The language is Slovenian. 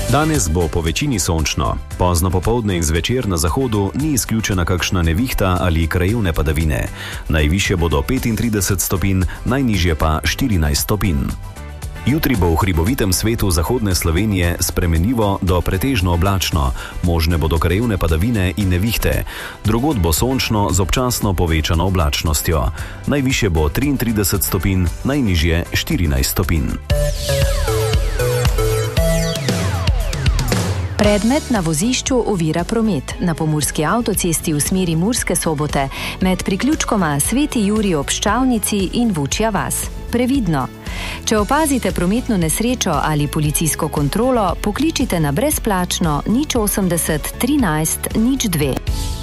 Danes bo po večini sončno. Pozno popoldne in zvečer na zahodu ni izključena kakšna nevihta ali krajevne padavine. Najvišje bodo 35 stopinj, najnižje pa 14 stopinj. Jutri bo v hribovitem svetu zahodne Slovenije spremenljivo do pretežno oblačno, možne bodo krajevne padavine in nevihte. Drugod bo sončno z občasno povečano oblačnostjo. Najvišje bo 33 stopinj, najnižje 14 stopinj. Predmet na vozišču ovira promet na pomurski avtocesti v smeri Murske Sobote med priključkoma Sveti Jurij ob Ščavnici in Vučja vas. Previdno! Če opazite prometno nesrečo ali policijsko kontrolo, pokličite na brezplačno 080 13 02.